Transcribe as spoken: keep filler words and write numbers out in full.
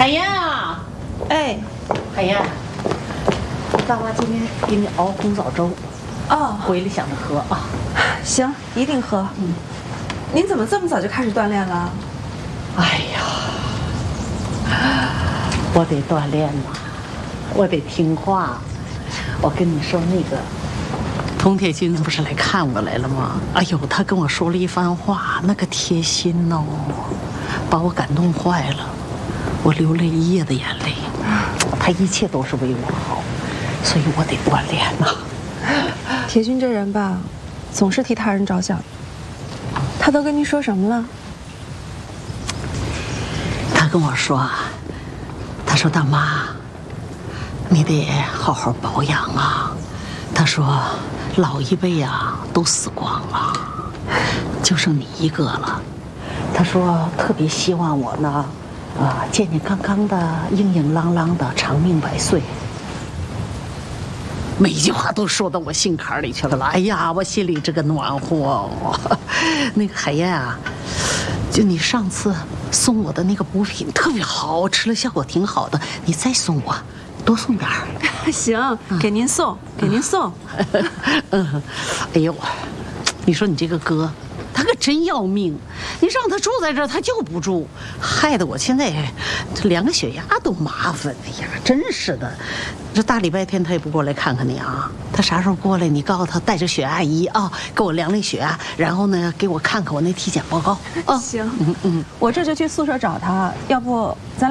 海燕啊， 哎， 海燕，大妈今天给你熬红枣粥， 哦， 回来想着喝啊。 行，一定喝。嗯，您怎么这么早就开始锻炼了？ 哎呀，我得锻炼呐，我得听话。我跟你说，那个佟铁军不是来看我来了吗？哎呦，他跟我说了一番话，那个贴心哦，把我感动坏了。我流了一夜的眼泪，他一切都是为我好，所以我得锻炼呐。 铁军这人吧，总是替他人着想。他都跟您说什么了？ 他跟我说，他说大妈，你得好好保养啊。他说老一辈呀都死光了，就剩你一个了。他说特别希望我呢。啊，健健康康的，硬硬朗朗的，长命百岁。每句话都说到我心坎里去了。哎呀，我心里这个暖和哦。那个海燕啊，就你上次送我的那个补品特别好，我吃了效果挺好的，你再送我，多送点儿。 行，给您送，给您送。 嗯，哎呦，你说你这个哥。他可真要命，你让他住在这儿，他就不住，害得我现在量个血压都麻烦。哎呀，真是的，这大礼拜天他也不过来看看你啊。他啥时候过来，你告诉他带着血压仪啊，给我量量血压，然后呢给我看看我那体检报告啊。 行，嗯嗯，我这就去宿舍找他，要不咱俩。